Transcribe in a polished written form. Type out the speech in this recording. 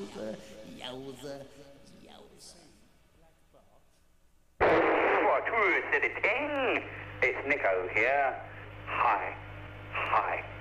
Yowza, yowza, yowza. What, who said it? It's Nico here. Hi.